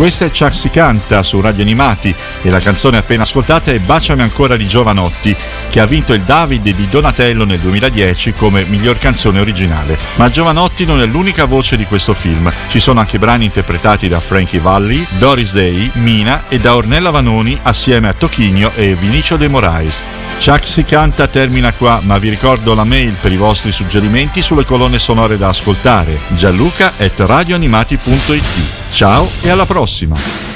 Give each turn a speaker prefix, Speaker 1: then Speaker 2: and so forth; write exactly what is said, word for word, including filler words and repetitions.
Speaker 1: Questa è Chuck si canta su Radio Animati e la canzone appena ascoltata è Baciami ancora di Jovanotti, che ha vinto il David di Donatello nel duemiladieci come miglior canzone originale. Ma Jovanotti non è l'unica voce di questo film, ci sono anche brani interpretati da Frankie Valli, Doris Day, Mina e da Ornella Vanoni assieme a Tocchigno e Vinicio De Moraes. Chuck si canta termina qua, ma vi ricordo la mail per i vostri suggerimenti sulle colonne sonore da ascoltare: gianluca at radioanimati punto it. Ciao e alla prossima!